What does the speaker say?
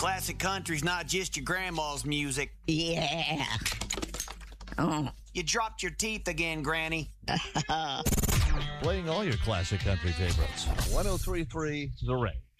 Classic country's not just your grandma's music. Yeah. Oh. You dropped your teeth again, Granny. Playing all your classic country favorites. 103.3 The Ray.